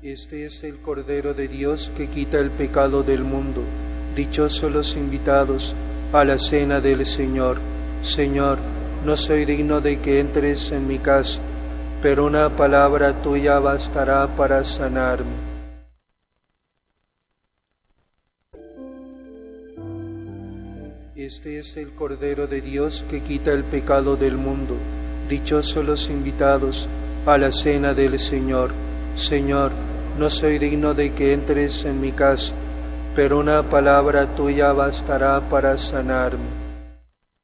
Este es el Cordero de Dios que quita el pecado del mundo. Dichosos los invitados a la cena del Señor. Señor, no soy digno de que entres en mi casa, pero una palabra tuya bastará para sanarme. Este es el Cordero de Dios que quita el pecado del mundo. Dichosos los invitados a la cena del Señor. Señor, no soy digno de que entres en mi casa, pero una palabra tuya bastará para sanarme.